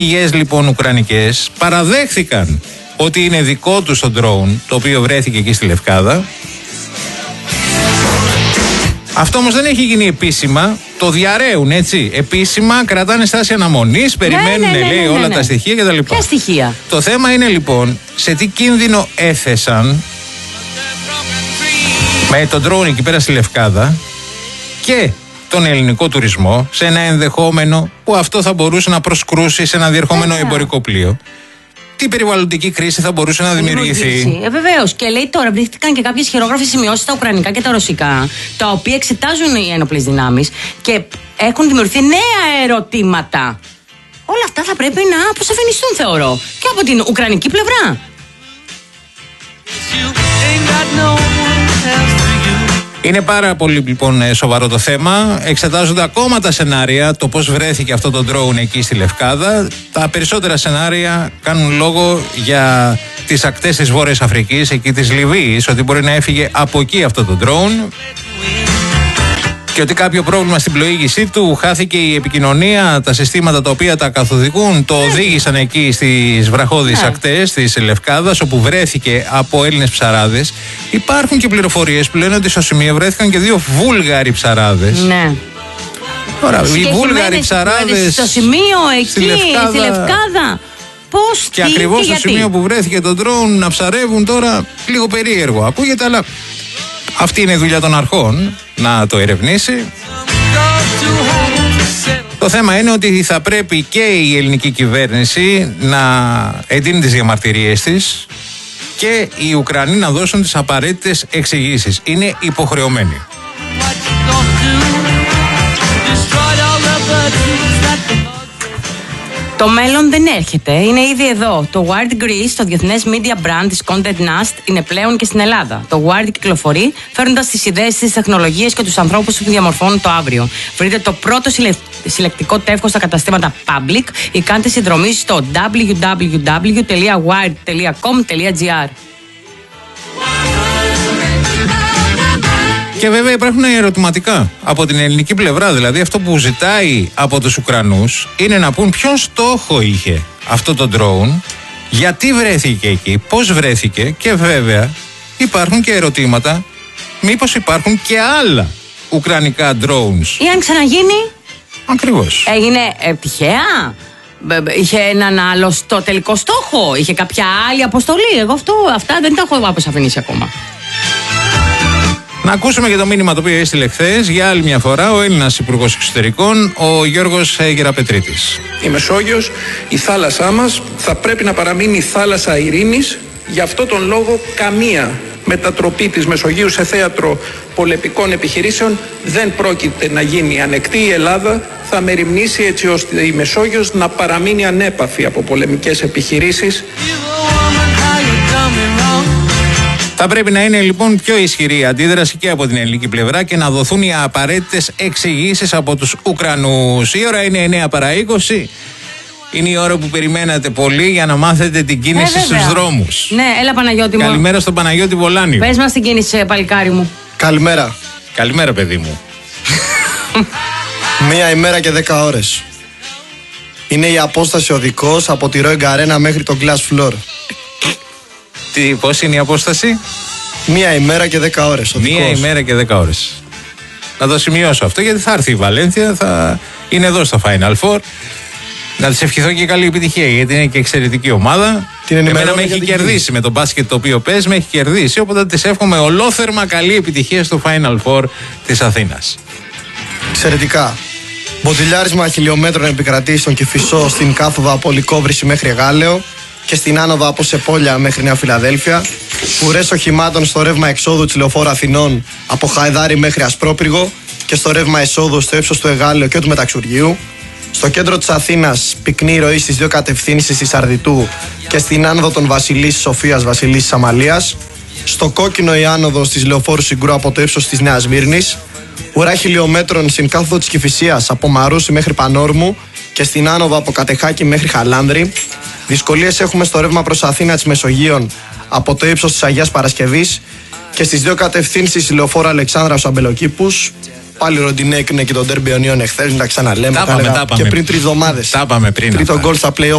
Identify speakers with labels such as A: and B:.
A: Πηγές λοιπόν ουκρανικές παραδέχθηκαν ότι είναι δικό τους το drone, το οποίο βρέθηκε εκεί στη Λευκάδα. Αυτό όμως δεν έχει γίνει επίσημα, το διαρρέουν έτσι. Επίσημα κρατάνε στάση αναμονής, περιμένουν λέει όλα τα στοιχεία κτλ.
B: Ποια στοιχεία?
A: Το θέμα είναι λοιπόν σε τι κίνδυνο έθεσαν με τον drone εκεί πέρα στη Λευκάδα και τον ελληνικό τουρισμό σε ένα ενδεχόμενο που αυτό θα μπορούσε να προσκρούσει σε ένα διερχόμενο εμπορικό πλοίο. Τι περιβαλλοντική κρίση θα μπορούσε να δημιουργηθεί.
B: Βεβαίως. Και λέει τώρα βρίσκτηκαν και κάποιες χειρόγραφες σημειώσεις στα ουκρανικά και τα ρωσικά, τα οποία εξετάζουν οι ένοπλες δυνάμεις και έχουν δημιουργηθεί νέα ερωτήματα. Όλα αυτά θα πρέπει να αποσαφινιστούν, θεωρώ, και από την ουκρανική πλευρά.
A: Είναι πάρα πολύ λοιπόν σοβαρό το θέμα. Εξετάζονται ακόμα τα σενάρια, το πώς βρέθηκε αυτό το drone εκεί στη Λευκάδα. Τα περισσότερα σενάρια κάνουν λόγο για τις ακτές της Βόρειας Αφρικής, εκεί της Λιβύης, ότι μπορεί να έφυγε από εκεί αυτό το drone και ότι κάποιο πρόβλημα στην πλοήγησή του, χάθηκε η επικοινωνία, τα συστήματα τα οποία τα καθοδηγούν το οδήγησαν εκεί στις βραχώδεις ακτές της Λευκάδας, όπου βρέθηκε από Έλληνες ψαράδες. Υπάρχουν και πληροφορίες που λένε ότι στο σημείο βρέθηκαν και 2 Βούλγαροι ψαράδες.
B: Ναι.
A: Τώρα, οι Βούλγαροι ψαράδες
B: στο σημείο εκεί, στη Λευκάδα. Πώς,
A: και ακριβώς στο σημείο που βρέθηκε το drone να ψαρεύουν, τώρα λίγο περίεργο ακούγεται, αλλά αυτή είναι η δουλειά των αρχών να το ερευνήσει. Το θέμα είναι ότι θα πρέπει και η ελληνική κυβέρνηση να εντείνει τις διαμαρτυρίες της και οι Ουκρανοί να δώσουν τις απαραίτητες εξηγήσεις. Είναι υποχρεωμένοι.
B: Το μέλλον δεν έρχεται, είναι ήδη εδώ. Το Wired Greece, το διεθνές media brand της Condé Nast, είναι πλέον και στην Ελλάδα. Το Wired κυκλοφορεί, φέρνοντας τις ιδέες, τις τεχνολογίες και τους ανθρώπους που διαμορφώνουν το αύριο. Βρείτε το πρώτο συλλεκτικό τεύχος στα καταστήματα Public ή κάντε συνδρομή στο www.wired.com.gr.
A: Και βέβαια υπάρχουν ερωτηματικά από την ελληνική πλευρά. Δηλαδή αυτό που ζητάει από τους Ουκρανούς είναι να πούν ποιον στόχο είχε αυτό το drone, γιατί βρέθηκε εκεί, πώς βρέθηκε, και βέβαια υπάρχουν και ερωτήματα μήπως υπάρχουν και άλλα ουκρανικά drones.
B: Ή αν ξαναγίνει.
A: Ακριβώς.
B: Έγινε τυχαία. Είχε έναν άλλο στο τελικό στόχο. Είχε κάποια άλλη αποστολή. Εγώ αυτά δεν τα έχω αποσαφηνίσει ακόμα.
A: Να ακούσουμε και το μήνυμα το οποίο έστειλε χθες για άλλη μια φορά ο Έλληνας Υπουργός Εξωτερικών, ο Γιώργος Γεραπετρίτης.
C: Η Μεσόγειος, η θάλασσά μας, θα πρέπει να παραμείνει θάλασσα ειρήνης. Γι' αυτό τον λόγο καμία μετατροπή της Μεσογείου σε θέατρο πολεμικών επιχειρήσεων δεν πρόκειται να γίνει. Ανεκτή η Ελλάδα θα μεριμνήσει έτσι ώστε η Μεσόγειος να παραμείνει ανέπαφη από πολεμικές επιχειρήσεις.
A: Θα πρέπει να είναι λοιπόν πιο ισχυρή η αντίδραση και από την ελληνική πλευρά και να δοθούν οι απαραίτητες εξηγήσεις από τους Ουκρανούς. Η ώρα είναι 9 παρά 20. Είναι η ώρα που περιμένατε πολύ για να μάθετε την κίνηση στους δρόμους.
B: Ναι, έλα Παναγιώτη μου.
A: Καλημέρα στον Παναγιώτη Βολάνιο.
B: Πες μας την κίνηση, παλικάρι μου.
D: Καλημέρα.
A: Καλημέρα, παιδί μου.
D: 1 ημέρα και 10 ώρες. Είναι η απόσταση οδικός από τη Rowing Arena μέχρι το Glass Floor.
A: Πώς είναι η απόσταση?
D: 1 ημέρα και 10 ώρες.
A: 1 ημέρα και 10 ώρες. Να το σημειώσω αυτό, γιατί θα έρθει η Βαλένθια, θα είναι εδώ στο Final Four. Να της ευχηθώ και καλή επιτυχία, γιατί είναι και εξαιρετική ομάδα. Εμένα με έχει κερδίσει με το μπάσκετ το οποίο παίζει, με έχει κερδίσει. Οπότε της εύχομαι ολόθερμα καλή επιτυχία στο Final Four της Αθήνας.
D: Εξαιρετικά. Μποτιλιάρισμα χιλιόμετρων επικρατεί στον Κηφισό, στην κάθοδο από Λυκόβρηση μέχρι Γάλεο και στην άνοδο από Σεπόλια μέχρι Νέα Φιλαδέλφια. Ουρές οχημάτων στο ρεύμα εξόδου της Λεωφόρου Αθηνών από Χαϊδάρι μέχρι Ασπρόπυργο και στο ρεύμα εισόδου στο ύψος του Εγάλεου και του Μεταξουργείου. Στο κέντρο της Αθήνας πυκνή ροή στις 2 κατευθύνσεις της Αρδιτού και στην άνοδο των Βασιλής Σοφίας Βασιλής Αμαλίας. Στο κόκκινο η άνοδος της Λεωφόρου Συγκρού από το ύψος της Νέας Μύρνης. Ουρά χιλιόμετρων στην κάθοδο της Κηφισίας από Μαρούσι μέχρι Πανόρμου και στην άνοδο από Κατεχάκη μέχρι Χαλάνδρη. Δυσκολίες έχουμε στο ρεύμα προς Αθήνα της Μεσογείων από το ύψος της Αγίας Παρασκευής και στις 2 κατευθύνσεις Λεωφόρου Αλεξάνδρας Αμπελοκήπους. Πάλι ο Ροντινέ έκρινε και τον Derby Ιωνίων εχθές. Να τα ξαναλέμε.
A: Τα πάμε
D: και πριν 3 εβδομάδες.
A: Τα πάμε πριν.
D: Τρίτο γκολ στα play-off